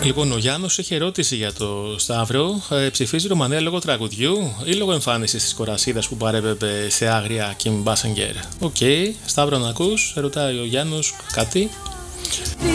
Λοιπόν, ο Γιάννος έχει ερώτηση για το Σταύρο. Ψηφίζει Ρουμανία λόγω τραγουδιού ή λόγω εμφάνισης της κορασίδας που παρέπεπε σε άγρια Κιμ Μπάσενγκερ? Οκ, Σταύρο, να ακούς, ρωτάει ο Γιάννος κάτι.